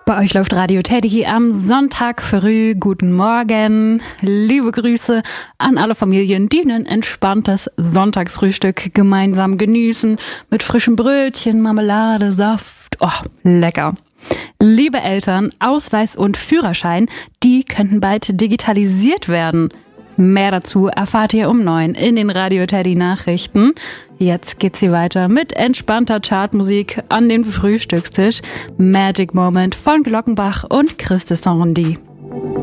Bei euch läuft Radio Teddy am Sonntag früh. Guten Morgen. Liebe Grüße an alle Familien, die ein entspanntes Sonntagsfrühstück gemeinsam genießen. Mit frischen Brötchen, Marmelade, Saft. Oh, lecker. Liebe Eltern, Ausweis und Führerschein, die könnten bald digitalisiert werden. Mehr dazu erfahrt ihr um 9 in den Radio Teddy Nachrichten. Jetzt geht's hier weiter mit entspannter Chartmusik an den Frühstückstisch. Magic Moment von Glockenbach und Christes Sondy.